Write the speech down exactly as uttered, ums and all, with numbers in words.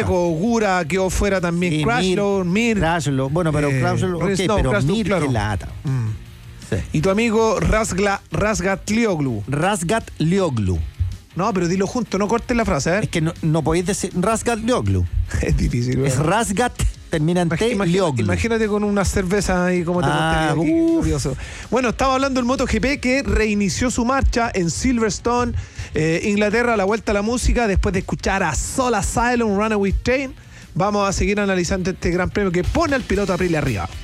Ogura quedó fuera también. Sí, Crashlow, Mir. Crashlow. Bueno, pero eh, Crashlow, ok, no, pero Crashlow, Mir claro. que lata. Mm. Sí. Y tu amigo Razgla, Razgatlioglu. Razgat Lioglu. No, pero dilo junto, no cortes la frase, ¿eh? Es que no, no podéis decir Razgat Lioglu. Es difícil, ¿verdad? Es Razgat, termina en T, Imagínate, Lioglu. imagínate con una cerveza ahí como te Ah, contaría aquí, uf. curioso. Bueno, estaba hablando del MotoGP que reinició su marcha en Silverstone, eh, Inglaterra, a la vuelta a la música, después de escuchar a Soul Asylum, Runaway Train. Vamos a seguir analizando este gran premio que pone al piloto Aprilia arriba.